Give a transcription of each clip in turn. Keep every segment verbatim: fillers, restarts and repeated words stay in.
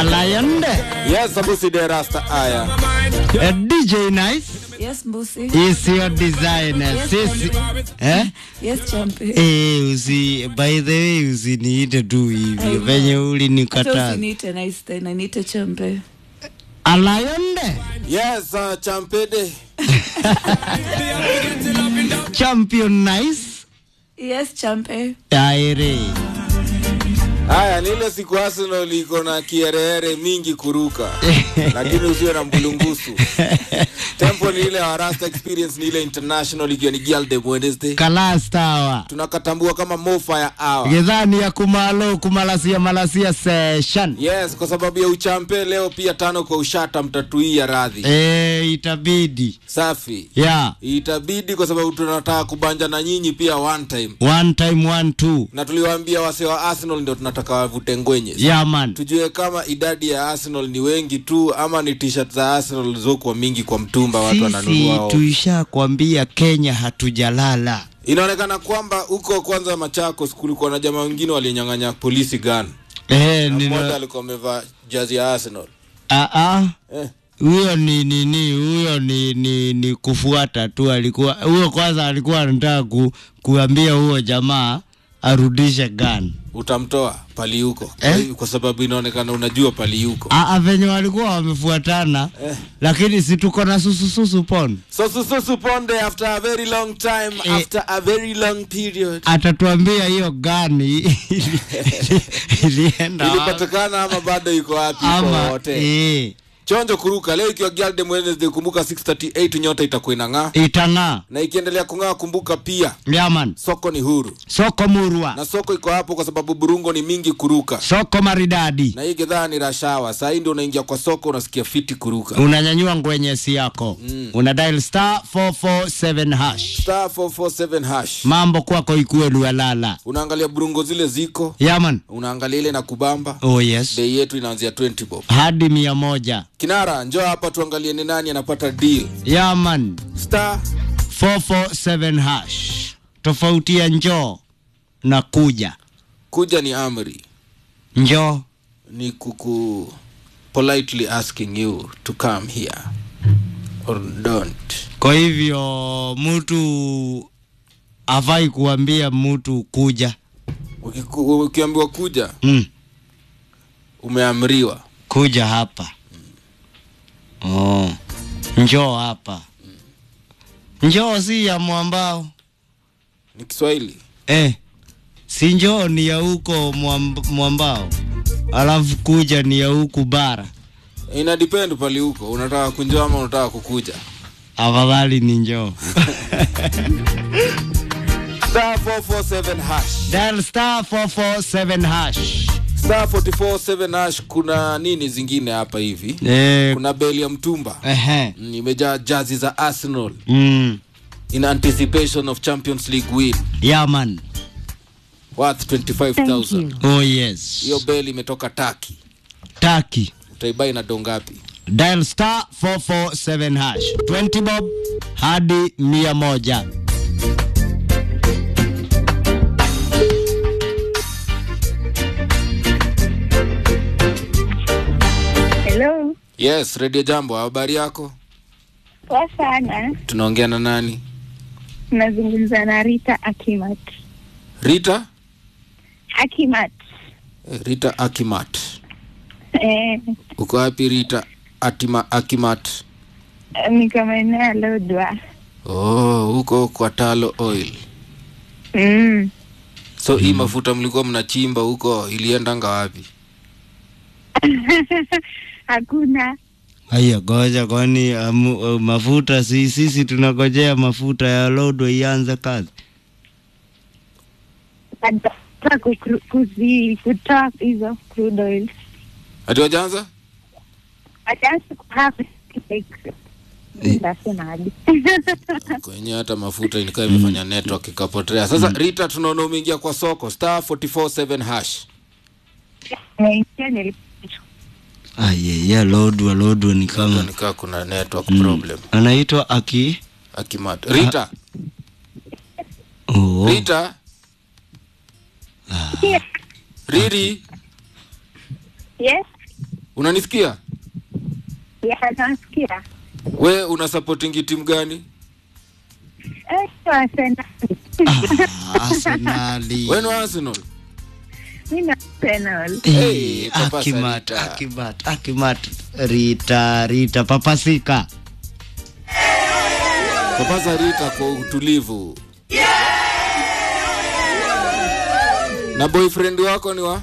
Alayande. Yes, Abusi de Rasta Aya. A D J Nice. Yes, Busi. Is your designer. Yes, Sisi. Eh? Yes, champion. Eh, usi, by the way, usiniite tu hivi. Venye ulinikataza. Usiniite nice tena, niite champion. Alayande. Yes, uh, Champede. Champion Nice. Yes, champion. Aire. Haya, nile siku Arsenal iko na kierere mingi kuruka. Lakini usiwe na mbulungusu. Tempo ni ile wa Rasta Experience ni ile international ikiwa ni Girl de Wednesday. Kalastawa. Tunakatambua kama Mofire Hour. Githani ya kumalo kumalasia malasia session. Yes, kwa sababu ya uchampe leo pia tano kwa ushata mtatuia radhi. Eh, itabidi. Safi. Yeah. Itabidi kwa sababu tunataka kubanja na nyinyi pia one time. One time, one, two. Na tuliwaambia wase wa Arsenal ndio tunataka wavute ngwenye. Yeah, man. Tujue kama idadi ya Arsenal ni wengi tu ama ni t-shirt za Arsenal zokuwa mingi kwa mtumba watu wananunua. Sisi tuisha kuambia Kenya hatujalala. Inaonekana kwamba huko kwanza Machakos kulikuwa na jamaa wengine walinyang'anya polisi gun. Eh, na ni mmoja alikuwa amevaa jazi ya Arsenal. Ah ah. Eh. Huyo ni nini? Huyo ni ni ni kufuata tu alikuwa. Huyo kwanza alikuwa anataka ku, kuambia huyo jamaa arudishe gun. Utamtoa pali huko. Eh? Kwa sababu inaonekana unajua pali huko. Ah ah, venye walikuwa wamefuatana. Eh. Lakini si tuko na susu susu pon. So susu ponde after a very long time, eh, after a very long period. Atatuambia hiyo gani ilienda. Ilipatikana ama bado iko wapi kwa wote. Eh. Chonjo kuruka leo ikiwa Girl de Wednesday, kumbuka six thirty-eight nyota itakuwa inang'aa. Itang'aa. Na ikiendelea kung'aa kumbuka pia. Yeah, man. Soko ni huru. Soko murwa. Na soko iko hapo kwa sababu burungo ni mingi kuruka. Soko maridadi. Na hii gedhaa ni rashawa. Sasa ndio unaingia kwa soko unasikia fiti kuruka. Unanyanyua ngwenyesi yako. Mm. Una dial star four four seven hash. Star four four seven hash. Mambo kwako ikuwe lualala. Unaangalia burungo zile ziko. Yeah, man. Unaangalia ile na kubamba. Oh yes. Bei yetu inaanzia twenty bob. Hadi mia moja. Kinara, njoo hapa tuangalie ni nani anapata deal. Yeah, man. Star four four seven hash. Tofauti ya njoo na kuja. Kuja ni amri. Njoo ni kuku politely asking you to come here or don't. Kwa hivyo mtu afai kuambia mtu kuja. Ukiambiwa kuja, mm. umeamriwa kuja hapa. mm. Oh. Njoo hapa. mm. Njoo si ya mwambao. Ni Kiswahili. Eh. Si njoo ni ya huko mwambao. Alafu kuja ni ya huku bara. Ina depend pali huko. Unataka kunjoo ama unataka kukuja? Afadhali ni njoo. Star four four seven hash. Dial star four four seven hash. Star four four seven hash. Kuna nini zingine hapa hivi? Eh. Kuna beli ya mtumba. Ehe. Nimejaa jazi za Arsenal. Mm. In anticipation of Champions League win. Yeah, man. Worth twenty-five thousand. Oh yes. Hiyo beli imetoka Turkey. Turkey. Utaibai na dongapi? Dial star four four seven hash. twenty bob hadi mia moja. Hello. Yes, Radio Jambo, habari yako? Poa sana. Tunaongea na nani? Nazungumza na Rita Akimat. Rita? Akimat. Rita Akimat. Eh. Uko wapi Rita Atima Akimat? Niko maeneo Lodwa. Oh, huko kwa Talo Oil. Mm. So hii mafuta mlikuwa mnachimba huko iliendanga wapi? Hakuna. Haya, goja kwani um, uh, mafuta si sisi tunagojea mafuta ya Lodwa ianze kazi. Nataka kuzi kutoa hizo crude oil. Ati wajanza? Atansi kuhafi like ndasema hadi. Kwenye hata mafuta inikaa imefanya network ikapotea. Sasa mm. Rita, tunaona umeingia kwa soko star four four seven hash. Naingia Aye, ya Lodwa Lodwa ni kama nikaa kuna network mm. problem. Anaitwa Aki Akimat. Rita. Oh. Rita. Ah. Yes. Riri. Yes. Unanisikia? Yeah, nasikia. We una supporting team gani? Eh, Arsenal. Ah, Arsenali. Wewe ni Arsenal? Mimi Arsenal. Hey, Eh, Papa Akimat, Sarita. Akimat, Akimat, Rita, Rita, papasika. Papasa Rita kwa utulivu. Na boyfriend wako ni wa?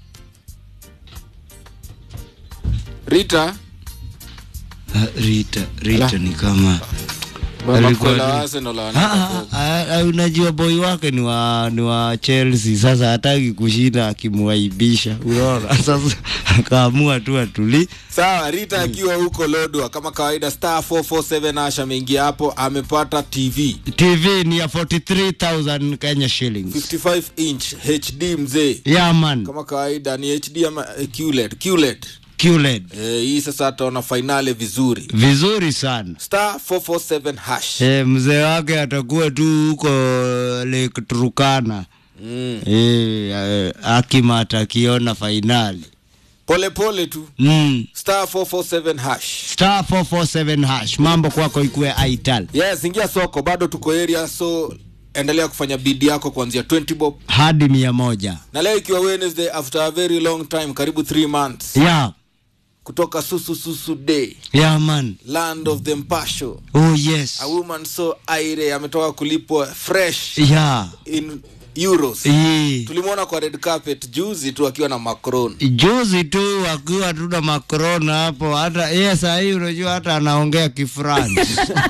Rita? Ah, Rita, Rita Ala. ni kama Mama Alikuwa kwa ni- Arsenal Ah, ana. ah, ah, unajua boy wake ni wa ni wa Chelsea. Sasa hataki kushinda akimwaibisha, unaona. Sasa akaamua tu atuli. Sawa, Rita akiwa huko Lodwa kama kawaida star four four seven Asha ameingia hapo, amepata T V T V ni ya forty-three thousand Kenya shillings. fifty-five inch H D mzee. Yeah man, Kama kawaida ni H D ama eh, Q L E D. Q L E D. Q L E D. Eh, hii sasa ataona finale vizuri. Vizuri sana. Star four four seven hash. Eh, mzee wake atakuwa tu huko Lake Turkana. Mm. Eh, eh, Akimat akiona finali. Pole pole tu. Mm. Star four four seven hash. Star four four seven hash. Mambo kwako ikuwe aital. Yes, ingia soko, bado tuko area, so endelea kufanya bidii yako kuanzia twenty bob. Hadi mia moja. Na leo ikiwa Wednesday after a very long time, karibu three months. Yeah. Kutoka Susu Susu Day, Yeah man. land of the mpasho. Oh yes. A woman so aire ametoka kulipwa fresh Yeah. in euros. Eh. Tulimwona kwa red carpet juzi tu akiwa na Macron. Juzi tu akiwa tu na Macron hapo, hata yeye saa hii unajua hata anaongea Kifransi.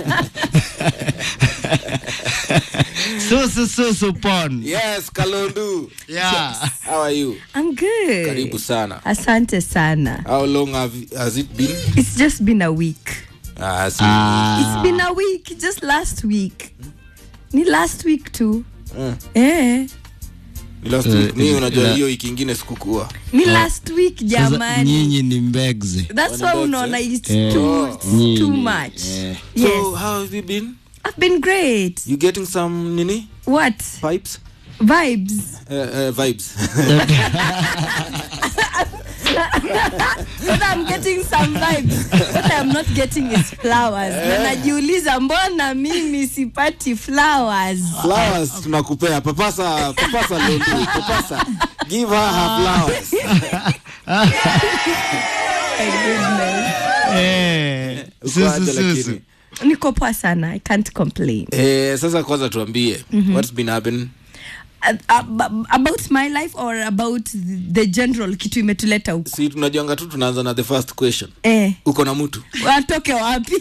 Susu susu pon. Yes, Kalondu. Yeah. How are you? I'm good. Karibu sana. Asante sana. How long have, has it been? It's just been a week. Ah, si. Ah. It's been a week, just last week. Ni last week too. Mm. Eh. Last week. Eh, Mimi unajua la- hiyo wiki ingine sikukua. Ni last week Sasa jamani. nyinyi ni mbegze. That's why Wanabegze. unaona it's Eh, too, oh. it's Nyinyi, too much. eh. Yes. So how have you been? I've been great. You getting some nini? What? Pipes? Vibes. Uh, uh, vibes. But I'm getting some vibes. What I'm not getting is flowers. Na najiuliza mbona mimi sipati flowers? Flowers tunakupea. Papasa, papasa Londu. Papasa. Give her her flowers. My goodness. Eh. Uko Susu aje susu. lakini? Niko poa sana. I can't complain. Eh, sasa kwanza tuambie what's been happening? Uh, ab- about my life or about the general kitu imetuleta huku? Si tunajianga tu tunaanza na the first question. Eh. Uko na mtu? Watoke wapi?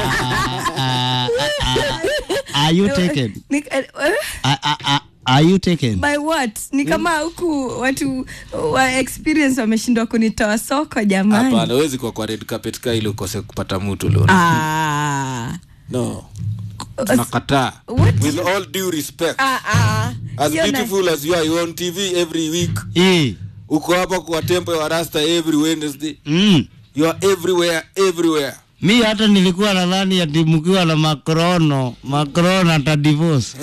Ah, ah, Are you taken? Ni- eh, eh, Ah, ah, ah, Are you taken? by what? Ni kama huku watu wa experience wameshindwa kunitoa soko jamani. Hapana, huwezi kwa kwa red carpet ka ili ukose kupata mtu leo. Ah. No. Tunakataa. What? With all due respect. Ah ah. As Hiyo na- beautiful as you are, you on T V every week. Eh. Uko hapa kwa tempo ya Rasta every Wednesday. Mm. You are everywhere, everywhere. Mi hata nilikuwa nadhani ati mkiwa na Macrono, Macron ata divorce.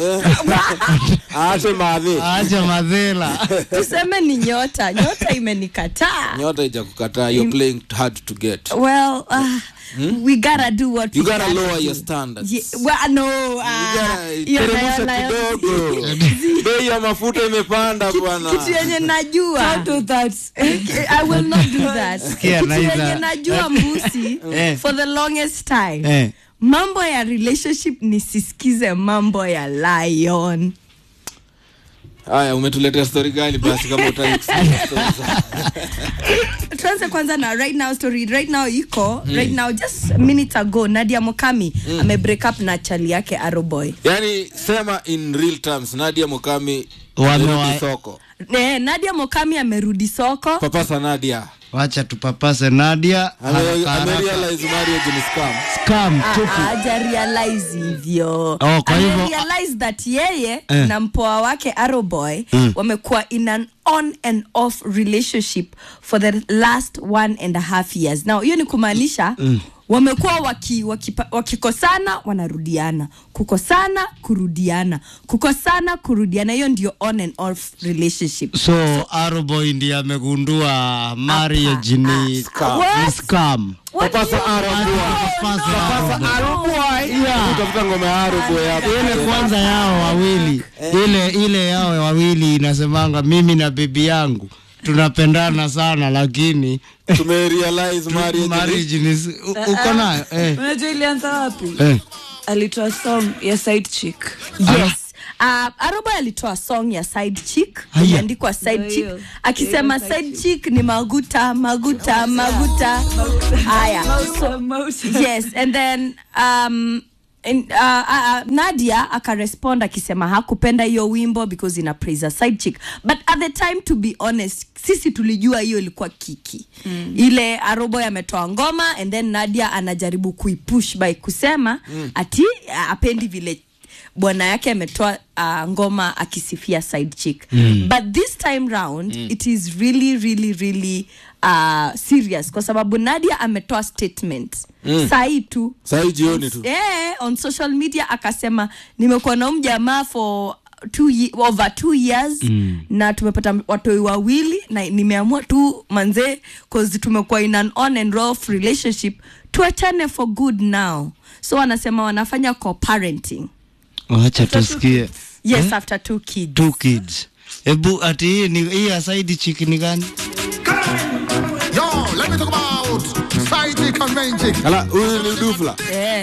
Aache maadhi. Acha madhela. Tuseme ni nyota. Nyota imenikataa. Nyota ijakukataa, you're playing hard to get. Well, uh, we gotta do what You we gotta gotta lower do. your standards. Ye- well, no, You uh, gotta hiyo teremsha nayo- nayo- kidogo. Bei ya mafuta imepanda bwana. kitu yenye najua. Don't do that. I will not do that. Sikia, Kitu Naiza. yenye najua mbusi Eh. for the longest time. Eh. Mambo ya relationship nisisikize mambo ya lion. Haya, umetuletea story gani basi kama utaki kusema story za- Tuanze kwanza na right now story. Right now iko mm. right now just minutes ago Nadia Mukami mm. ame break up na chali yake Aroboy. Yaani sema in real terms, Nadia Mukami Wame- amerudi soko. Eh, Nadia Mukami amerudi soko. Papasa Nadia. Wacha tupapase Nadia. Ame, haraka ame haraka. realize marriage ni scam. Scam tupu. Haja realize hivyo. Oh, kwa hivyo- Ame realize that yeye Eh. na mpoa wake Aroboy mm. wamekuwa in an on and off relationship for the last one and a half years. Now hiyo ni kumaanisha mm. wamekuwa waki, waki, wakikosana wanarudiana, kukosana kurudiana, kukosana kurudiana. Hiyo ndio on and off relationship. So Aroboy ndiye amegundua marriage ni What? scam. Papasa Aroboy. Papasa Aroboy. Utafuta ngoma ya Aroboy hapo. Ile kwanza yao wawili. Ile ile yao wawili inasemanga mimi na bibi yangu tunapendana sana lakini tumerealize marriage marriage ni uko nayo eh. Unajua ilianza wapi? Eh. Alitoa song ya Side Chick. Yes. Uh, Aroboy alitoa song ya Side Chick, imeandikwa Side Chick, akisema Side Chick ni maguta maguta maguta. Haya. Yes, and then um And, uh, uh, Nadia akarespond akisema hakupenda hiyo wimbo because ina praise a side chick, but at the time, to be honest, sisi tulijua hiyo ilikuwa kiki. mm. Ile Aroboy ametoa ngoma and then Nadia anajaribu kuipush by kusema mm. ati uh, apendi vile bwana yake ametoa uh, ngoma akisifia side chick. mm. But this time round mm. it is really really really uh, serious kwa sababu Nadia ametoa statement mm. sai tu sai jioni tu eh, on social media akasema nimekuwa na mjamaa for two over two years mm. na tumepata watoi wawili na nimeamua tu manze cause tumekuwa in an on and off relationship tuachane for good now. So wanasema wanafanya co-parenting. Acha tusikie. Yes, eh? After two kids. Two kids. Ebu ati hii ni hii side chick ni gani? Yo, let me talk about side chick and main chick. Ala, huyu ni Dufla. Eh.